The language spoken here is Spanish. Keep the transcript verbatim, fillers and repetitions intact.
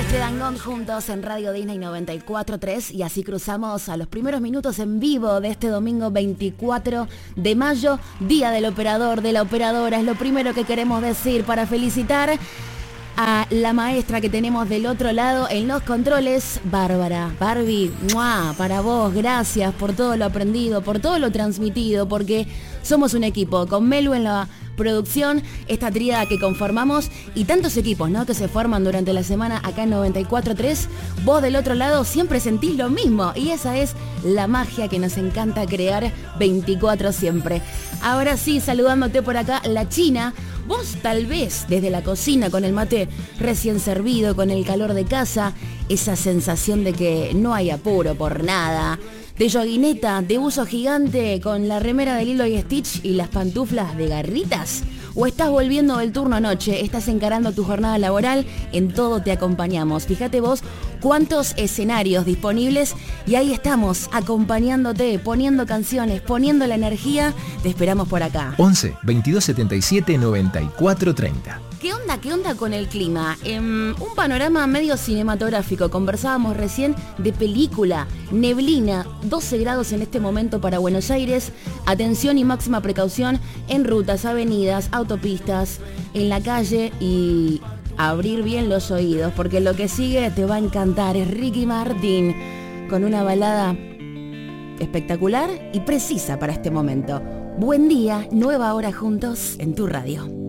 Quedan Gond juntos en Radio Disney noventa y cuatro punto tres y así cruzamos a los primeros minutos en vivo de este domingo veinticuatro de mayo, Día del Operador, de la Operadora. Es lo primero que queremos decir para felicitar a la maestra que tenemos del otro lado en los controles, Bárbara. Barbie, ¡mua! Para vos, gracias por todo lo aprendido, por todo lo transmitido, porque somos un equipo con Melu en la producción, esta tríada que conformamos y tantos equipos, ¿no?, que se forman durante la semana acá en noventa y cuatro punto tres. Vos del otro lado siempre sentís lo mismo y esa es la magia que nos encanta crear veinticuatro siempre. Ahora sí, saludándote por acá, la China. Vos tal vez desde la cocina con el mate recién servido, con el calor de casa, esa sensación de que no hay apuro por nada, de yoguineta, de buzo gigante, con la remera de Lilo y Stitch y las pantuflas de garritas. O estás volviendo del turno noche, estás encarando tu jornada laboral, en todo te acompañamos. Fíjate vos cuántos escenarios disponibles y ahí estamos, acompañándote, poniendo canciones, poniendo la energía. Te esperamos por acá. once, veintidós setenta y siete, noventa y cuatro treinta. ¿Qué onda? ¿Qué onda con el clima? Eh, un panorama medio cinematográfico. Conversábamos recién de película, neblina, doce grados en este momento para Buenos Aires. Atención y máxima precaución en rutas, avenidas, autopistas, en la calle y abrir bien los oídos, porque lo que sigue te va a encantar. Es Ricky Martin con una balada espectacular y precisa para este momento. Buen día, nueva hora juntos en tu radio.